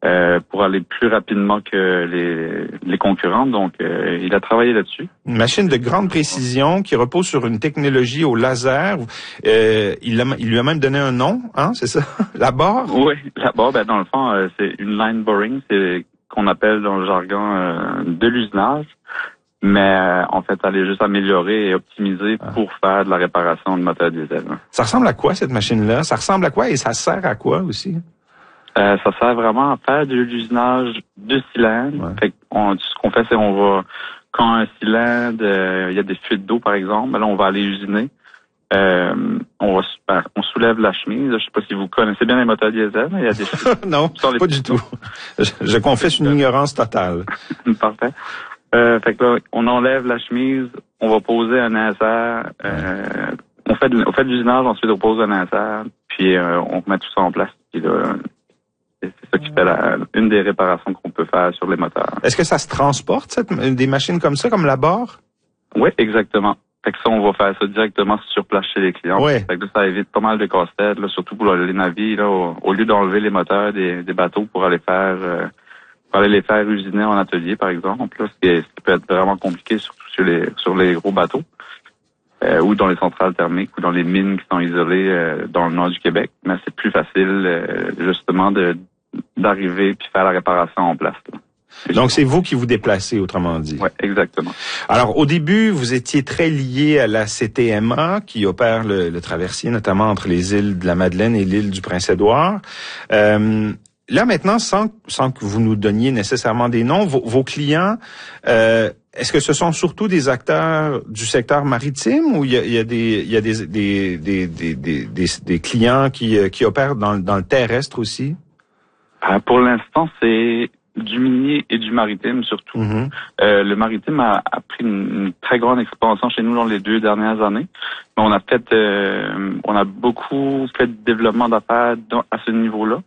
pour aller plus rapidement que les concurrents. Donc, il a travaillé là-dessus. Une machine de grande précision qui repose sur une technologie au laser. Il lui a même donné un nom, hein, c'est ça? La barre? Oui, la barre, dans le fond, c'est une line boring, c'est qu'on appelle dans le jargon de l'usinage. Mais en fait, elle est juste améliorée et optimisée pour faire de la réparation de moteurs diesel. Ça ressemble à quoi, cette machine-là? Ça ressemble à quoi et ça sert à quoi aussi? Ça sert vraiment à faire de l'usinage de cylindres. Ouais. Fait ce qu'on fait, c'est quand un cylindre, il y a des fuites d'eau, par exemple, là, on va aller usiner. On soulève la chemise. Je sais pas si vous connaissez bien les moteurs diesel, mais il y a des non, pas du tout. Je confesse une ignorance totale. Parfait. Fait que là, on enlève la chemise, on va poser un insert, on fait de l'usinage, ensuite on pose un insert, puis on remet tout ça en place. Puis là, c'est ça qui fait une des réparations qu'on peut faire sur les moteurs. Est-ce que ça se transporte, des machines comme ça, comme la barre? Oui, exactement. Fait que ça, on va faire ça directement sur place chez les clients. Ouais. Fait que là, ça évite pas mal de casse-tête, là, surtout pour les navires, là, au lieu d'enlever les moteurs des bateaux pour aller les faire usiner en atelier, par exemple, là, ce qui peut être vraiment compliqué, surtout sur les gros bateaux, ou dans les centrales thermiques, ou dans les mines qui sont isolées dans le nord du Québec. Mais c'est plus facile, justement, d'arriver puis faire la réparation en place. Là. Donc, c'est vous qui vous déplacez, autrement dit. Oui, exactement. Alors, au début, vous étiez très lié à la CTMA, qui opère le traversier, notamment entre les îles de la Madeleine et l'île du Prince-Édouard. Là, maintenant, sans que vous nous donniez nécessairement des noms, vos clients, est-ce que ce sont surtout des acteurs du secteur maritime ou il y a des clients qui opèrent dans le terrestre aussi? Pour l'instant, c'est du minier et du maritime surtout. Mm-hmm. Le maritime a pris une très grande expansion chez nous dans les 2 dernières années. Mais on a beaucoup fait de développement d'affaires à ce niveau-là.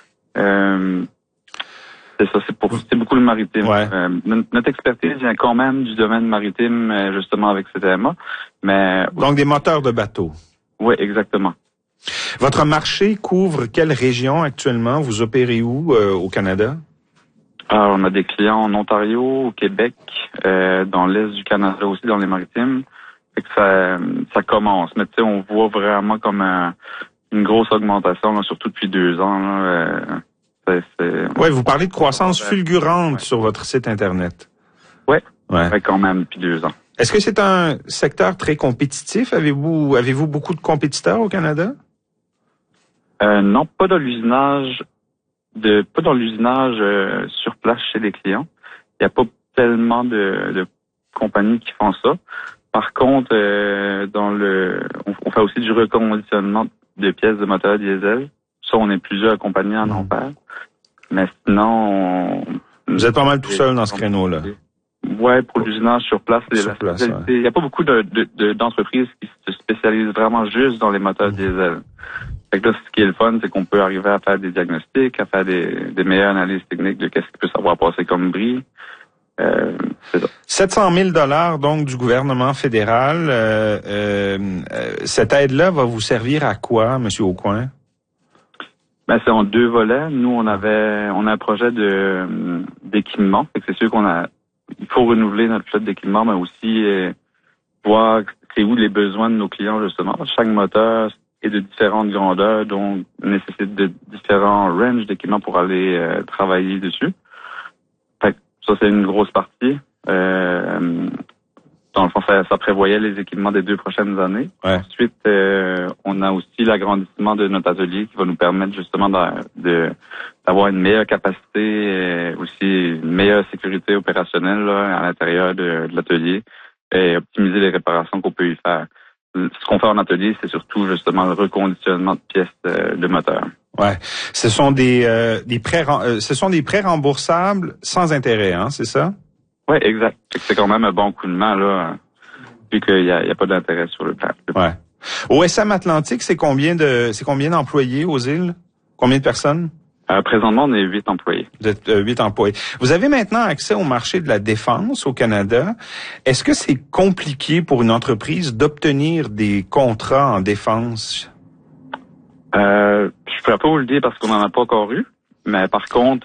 C'est ça, c'est beaucoup le maritime. Ouais. Notre expertise vient quand même du domaine maritime, justement avec CTMA. Mais donc des moteurs de bateau. Oui, exactement. Votre marché couvre quelle région actuellement? Vous opérez où au Canada? Alors, on a des clients en Ontario, au Québec, dans l'est du Canada aussi, dans les maritimes. Fait que ça commence. Mais tu sais, on voit vraiment comme une grosse augmentation, là, surtout depuis 2 ans. Là, Oui, vous parlez de croissance fulgurante sur votre site Internet. Oui, ouais. Quand même depuis 2 ans. Est-ce que c'est un secteur très compétitif? Avez-vous beaucoup de compétiteurs au Canada? Non, pas dans l'usinage sur place chez les clients. Il n'y a pas tellement de compagnies qui font ça. Par contre, on fait aussi du reconditionnement de pièces de moteurs diesel. Ça, on est plusieurs compagnies à en faire. Mais sinon, vous êtes pas mal tout seul dans ce créneau-là. Ouais, pour l'usinage sur place. Il n'y a pas beaucoup d'entreprises qui se spécialisent vraiment juste dans les moteurs diesel. Fait que là, ce qui est le fun, c'est qu'on peut arriver à faire des diagnostics, à faire des meilleures analyses techniques de qu'est-ce qui peut savoir passer comme bris. C'est ça. 700 000 $ donc du gouvernement fédéral. Cette aide-là va vous servir à quoi, Monsieur Aucoin? C'est en 2 volets. Nous, on a un projet d'équipement. Fait que c'est sûr il faut renouveler notre flotte d'équipement, mais aussi voir c'est où les besoins de nos clients, justement. Chaque moteur est de différentes grandeurs, donc nécessite de différents ranges d'équipement pour aller travailler dessus. Fait que ça, c'est une grosse partie. Dans le fond, ça prévoyait les équipements des 2 prochaines années. Ouais. Ensuite, on a aussi l'agrandissement de notre atelier qui va nous permettre justement d'avoir une meilleure capacité, aussi une meilleure sécurité opérationnelle là, à l'intérieur de l'atelier et optimiser les réparations qu'on peut y faire. Ce qu'on fait en atelier, c'est surtout justement le reconditionnement de pièces de moteur. Ouais, ce sont des prêts remboursables sans intérêt, hein, c'est ça? Oui, exact. C'est quand même un bon coup de main, là, vu qu'il y a pas d'intérêt sur le plan. Ouais. Au SM Atlantique, c'est combien d'employés aux îles? Combien de personnes? Présentement, on est 8 employés. Vous êtes 8 employés. Vous avez maintenant accès au marché de la défense au Canada. Est-ce que c'est compliqué pour une entreprise d'obtenir des contrats en défense? Je pourrais pas vous le dire parce qu'on n'en a pas encore eu. Mais par contre,